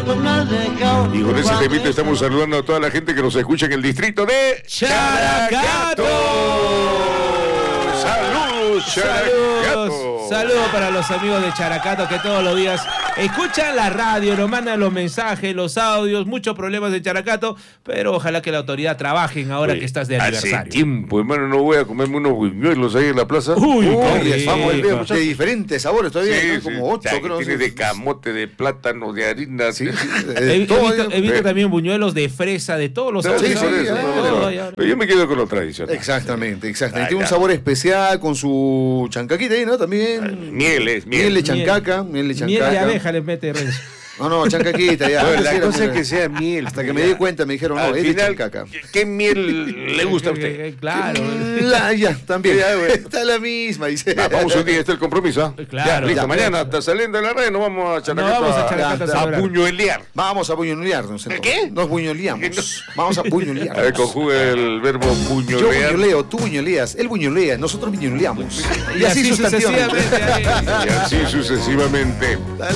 Y con ese temita estamos saludando a toda la gente que nos escucha en el distrito de Characato. Saludos, Characato. Saludos para los amigos de Characato que todos los días escuchan la radio, nos mandan los mensajes, los audios, muchos problemas de Characato, pero ojalá que la autoridad trabajen ahora que estás de aniversario. Hace tiempo, hermano, no voy a comerme unos buñuelos ahí en la plaza. Uy, Vamos, de diferentes sabores todavía, Sí, ¿no? sí. Como 8, Que creo. tiene de camote, de plátano, de harina. Sí, He visto también buñuelos de fresa, de todos los sabores. sí, Por eso, Todo hay pero ahora. yo me quedo con lo tradicional. Exactamente. Ay, Tiene un ya. sabor especial con su chancaquita ahí, ¿no? También. Miel. Miel de chancaca. Miel de chancaca. Miel de abeja le mete Renzo. No, chancaquita ya. No, Antes la era cosa es miel. que sea miel. Hasta que me di cuenta me dijeron, no, Al es de final, chancaca. ¿qué miel le gusta a usted? Claro. Ya, también. Ya, güey. Está la misma, dice. Vamos un día, está el compromiso, ¿ah? Claro. Ya, listo, Ya, mañana está saliendo de la red, nos vamos a Characato vamos a Characato a a celebrar. puñuelear. Vamos a puñolearnos. entonces. ¿Qué? Nos puñoleamos. Vamos a A ver, puñolearnos. conjuga el verbo Yo puñolear. buñoleo, tú buñoleas, él buñolea, nosotros buñoleamos. Y así sucesivamente. Y así sucesivamente. Dale.